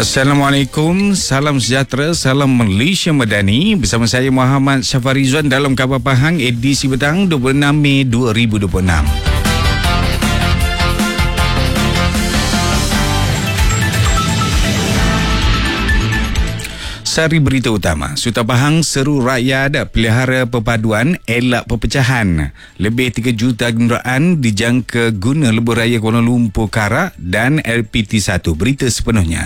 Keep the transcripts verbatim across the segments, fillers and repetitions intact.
Assalamualaikum, salam sejahtera, salam Malaysia Madani. Bersama saya Muhammad Syafarizwan dalam Khabar Pahang edisi petang dua puluh enam Mei dua ribu dua puluh enam. Sari berita utama. Sultan Pahang seru rakyat pelihara perpaduan, elak perpecahan. Lebih tiga juta kenderaan dijangka guna lebuh raya Kuala Lumpur Karak dan L P T satu. Berita sepenuhnya.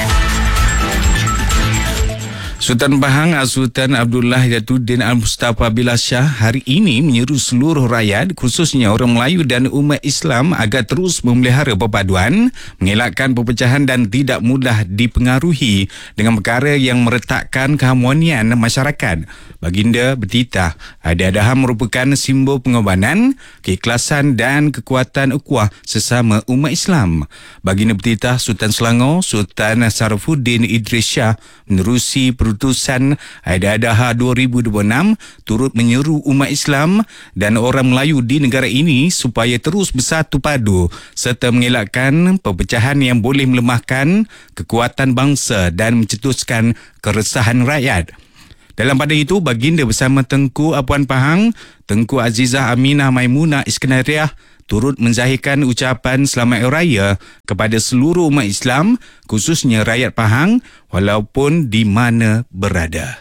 Sultan Pahang Sultan Abdullah Yatuddin Al-Mustafa Billah Shah hari ini menyeru seluruh rakyat, khususnya orang Melayu dan umat Islam agar terus memelihara perpaduan, mengelakkan perpecahan dan tidak mudah dipengaruhi dengan perkara yang meretakkan keharmonian masyarakat. Baginda bertitah Hadi-Adha merupakan simbol pengorbanan, keikhlasan dan kekuatan ukhuwah sesama umat Islam. Baginda bertitah Sultan Selangor Sultan Sarafuddin Idris Shah menerusi Keputusan Hadi-Adha dua ribu dua puluh enam turut menyeru umat Islam dan orang Melayu di negara ini supaya terus bersatu padu serta mengelakkan perpecahan yang boleh melemahkan kekuatan bangsa dan mencetuskan keresahan rakyat. Dalam pada itu, Baginda bersama Tengku Apuan Pahang, Tengku Azizah Aminah Maimunah Iskandariah turut menzahirkan ucapan selamat hari raya kepada seluruh umat Islam, khususnya rakyat Pahang walaupun di mana berada.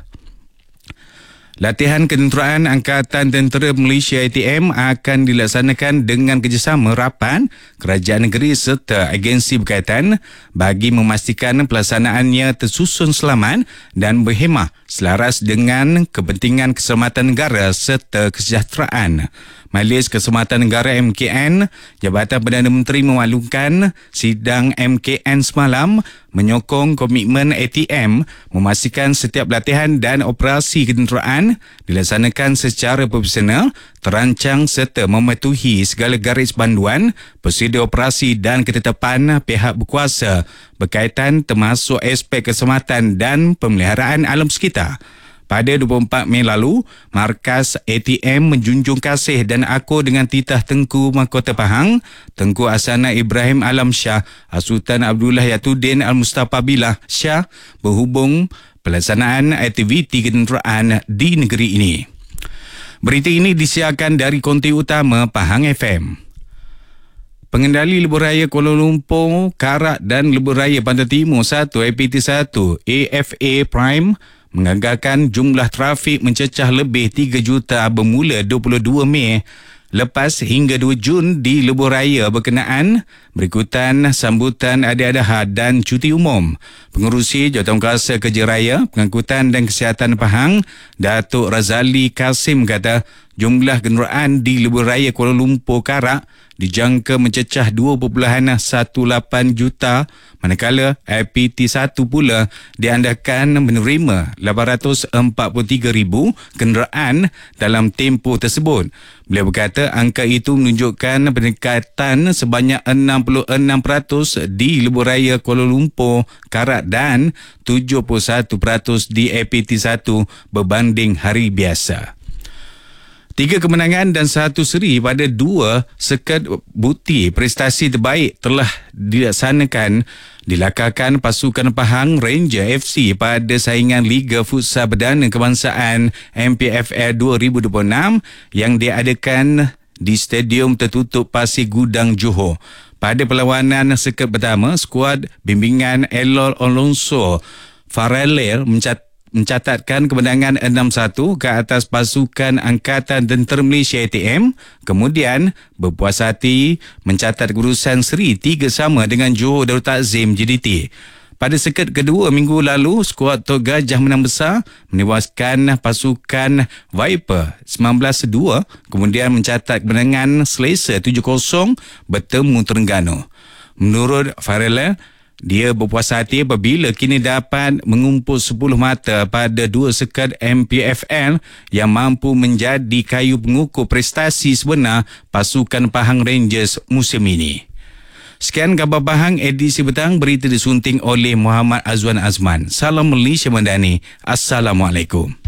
Latihan Ketenteraan Angkatan Tentera Malaysia A T M akan dilaksanakan dengan kerjasama rapat kerajaan negeri serta agensi berkaitan bagi memastikan pelaksanaannya tersusun selamat dan berhemah selaras dengan kepentingan keselamatan negara serta kesejahteraan. Majlis Keselamatan Negara M K N, Jabatan Perdana Menteri memaklumkan sidang M K N semalam menyokong komitmen A T M memastikan setiap latihan dan operasi ketenteraan dilaksanakan secara profesional, terancang serta mematuhi segala garis panduan, prosedur operasi dan ketetapan pihak berkuasa berkaitan termasuk aspek keselamatan dan pemeliharaan alam sekitar. Pada dua puluh empat Mei lalu, Markas A T M menjunjung kasih dan akur dengan titah Tengku Mahkota Pahang, Tengku Asana Ibrahim Alam Shah, Sultan Abdullah Yatuddin Al-Mustafa Billah Shah berhubung pelaksanaan aktiviti ketenteraan di negeri ini. Berita ini disiarkan dari konti utama Pahang F M. Pengendali Lebuh Raya Kuala Lumpur Karak dan Lebuh Raya Pantai Timur satu L P T satu A F A Prime menganggarkan jumlah trafik mencecah lebih tiga juta bermula dua puluh dua Mei lepas hingga dua Jun di lebuh raya berkenaan berikutan sambutan Hadi-Adha dan cuti umum. Pengerusi Jawatankuasa Kerja Raya, Pengangkutan dan Kesihatan Pahang, Datuk Razali Kasim kata jumlah kenderaan di lebuh raya Kuala Lumpur Karak dijangka mencecah dua perpuluhan satu lapan juta, manakala L P T satu pula diandalkan menerima lapan ratus empat puluh tiga ribu kenderaan dalam tempoh tersebut. Beliau berkata angka itu menunjukkan peningkatan sebanyak enam puluh enam peratus di lebuh raya Kuala Lumpur Karak dan tujuh puluh satu peratus di L P T satu berbanding hari biasa. Tiga kemenangan dan satu seri pada dua sekad bukti prestasi terbaik telah dilaksanakan dilakarkan pasukan Pahang Ranger F C pada saingan Liga Futsal Perdana Kebangsaan M P F L dua ribu dua puluh enam yang diadakan di Stadium Tertutup Pasir Gudang Johor. Pada perlawanan sekad pertama, skuad bimbingan Elol Alonso Farrell mencatat mencatatkan kemenangan enam satu ke atas pasukan Angkatan Tentera Malaysia A T M, kemudian berpuas hati mencatat keputusan seri tiga sama dengan Johor Darul Takzim J D T. Pada sekad kedua minggu lalu, skuad Tok Gajah menang besar menewaskan pasukan Viper sembilan belas dua, kemudian mencatat kemenangan selesa tujuh kosong bertemu Terengganu. Menurut Farrell, dia berpuas hati apabila kini dapat mengumpul sepuluh mata pada dua sekad M P F L yang mampu menjadi kayu pengukur prestasi sebenar pasukan Pahang Rangers musim ini. Sekian Khabar Pahang edisi petang, berita disunting oleh Muhammad Azwan Azman. Salam Malaysia Madani. Assalamualaikum.